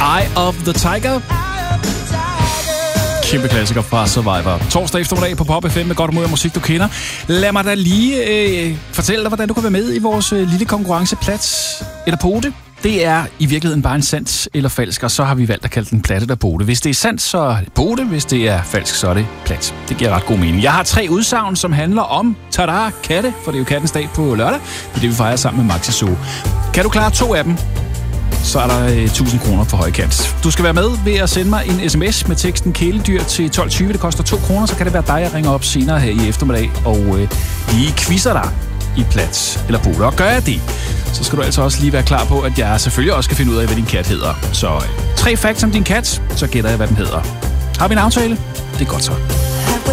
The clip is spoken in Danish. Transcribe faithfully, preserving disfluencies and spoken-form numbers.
Eye of the Tiger. Kæmpe klassiker fra Survivor. Torsdag eftermiddag på Pop F M med godt mod musik, du kender. Lad mig da lige øh, fortælle dig, hvordan du kan være med i vores øh, lille konkurrence Plat eller Pote. Det er i virkeligheden bare en sandt eller falsk, og så har vi valgt at kalde den plat eller pote. Hvis det er sandt, så er det pote. Hvis det er falsk, så er det plat. Det giver ret god mening. Jeg har tre udsagn, som handler om, tada, katte, for det er jo kattens dag på lørdag. Det er det, vi fejrer sammen med Maxi Zoo. Kan du klare to af dem, så er der øh, tusind kroner på højkant. Du skal være med ved at sende mig en sms med teksten kæledyr til tolv tyve. Det koster to kroner, så kan det være dig, jeg ringer op senere her i eftermiddag og øh, lige quizzer dig i plat eller pote. Og gør jeg det, så skal du altså også lige være klar på, at jeg selvfølgelig også skal finde ud af, hvad din kat hedder. Så øh, tre facts om din kat, så gætter jeg, hvad den hedder. Har vi en aftale? Det er godt så.